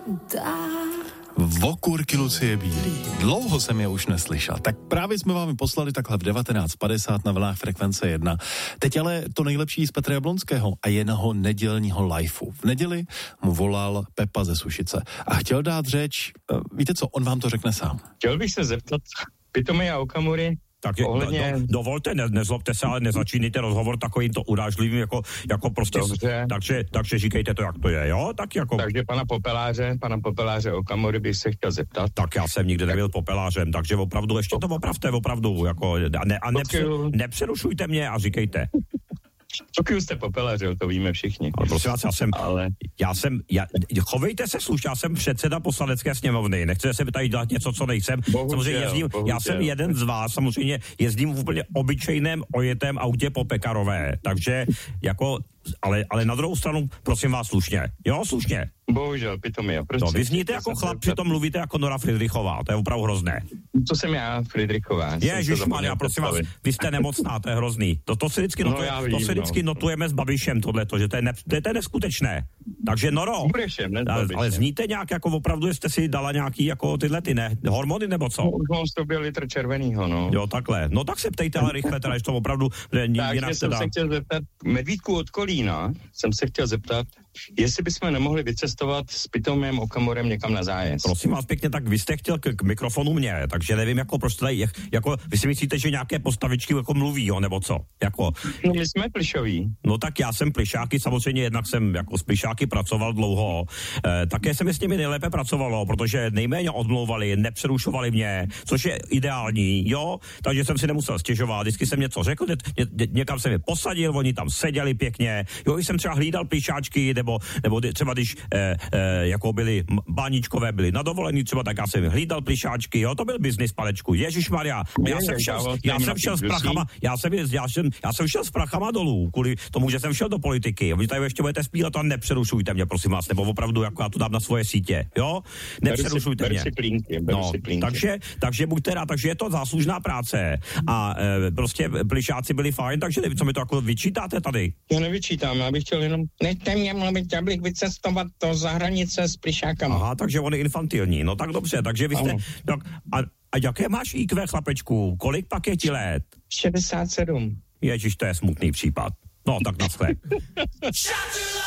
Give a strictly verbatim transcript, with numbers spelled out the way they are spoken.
V okurky Lucie Bílý. Dlouho jsem je už neslyšel. Tak právě jsme vám poslali takhle v devatenáct padesát na vlnách Frekvence jedna. Teď ale to nejlepší z Petra Jablonského a jeho nedělního liveu. V neděli mu volal Pepa ze Sušice a chtěl dát řeč. Víte co, on vám to řekne sám. Chtěl bych se zeptat Pitomia Okamury. Tak je, ohledně... do, do, dovolte, ne, nezlobte se, ale nezačínejte rozhovor takovýmto urážlivým, jako, jako prostě, takže, takže říkejte to, jak to je, jo? Tak jako... Takže pana Popeláře, pana Popeláře Okamury bych se chtěl zeptat. Tak já jsem nikdy nebyl Popelářem, takže opravdu, ještě to opravte, opravdu, jako, a, ne, a nepře, nepřerušujte mě a říkejte. Pokud jste Popelařil, to víme všichni. Ale prosím vás, já jsem, ale... já jsem, já, chovejte se slušně, já jsem předseda poslanecké sněmovny, nechci se tady dělat něco, co nejsem. Bohužel, samozřejmě jezdím, bohužel. Já jsem jeden z vás, samozřejmě jezdím v úplně obyčejném ojetém autě po Pekarové, takže jako, ale, ale na druhou stranu, prosím vás slušně, jo, slušně. Bohužel, Pitomia. No, vy zníte jako chlap, přitom mluvíte jako Nora Friedrichová, to je opravdu hrozné. To jsem já, Friedrichová. Ježišmarja, prosím vás, vy jste nemocná, to je hrozný. To, to si vždycky, no, notuje, vím, to si vždycky no. notujeme s Babišem tohleto, že to je, ne, to je, to je neskutečné. Takže Noro, Budešem, ne, ale, ale zníte nějak, jako opravdu jste si dala nějaký jako tyhle ty, ne, hormony nebo co? No, už mám z tobě litr červenýho, no. Jo, takhle. No tak se ptejte ale rychle, teda, že to opravdu ne, jinak jsem se chtěl zeptat, Medvídku od Kolína jsem se chtěl zeptat, jestli bychom nemohli vycestovat s Pitomiem Okamurem někam na zájezd. Prosím vás pěkně, tak vy jste chtěl k, k mikrofonu mě, takže nevím, jako proč tady, jak, jako, vy si myslíte, že nějaké postavičky jako mluví, jo, nebo co? Jako, no my jsme plišoví. No tak já jsem plišáky, samozřejmě jednak jsem jako s plišáky pracoval dlouho, e, také se mi s nimi nejlépe pracovalo, protože nejméně odmlouvali, nepřerušovali mě, což je ideální, jo, takže jsem si nemusel stěžovat, vždycky jsem něco řekl, ně, ně, někam jsem je posadil, oni tam seděli pěkně, jo, jsem třeba hlídal plišáčky, nebo, nebo třeba když e, e, jako byli báničkové, byli na dovolení třeba, tak já jsem hlídal plišáčky, jo, to byl biznis, Panečku, ježišmarja, já jsem šel, já jsem šel s prachama, já jsem, já, jsem, já jsem šel s prachama dolů, kvůli tomu, že jsem šel do politiky, vy tady ještě budete spílat a nepřerušujte mě, prosím vás, nebo opravdu, jako já to dám na svoje sítě, jo, nepřerušujte beru mě. Si plínky, beru no, si plínky. takže, takže buďte rád, takže je to záslužná práce a e, prostě plišáci byli fajn, takže nevím, co mi to jako vyčítáte tady. Já nevyčítám, já bych chtěl jenom, nechte mě mluvit, já bych vycestovat to za hranice s plišákama. Aha, takže on je infantilní, no tak dobře, takže vy jste, tak, a, a jaké máš í kvé, chlapečku, kolik pak je ti let? šedesát sedm. Ježiš, to je smutný případ. No, tak naschle.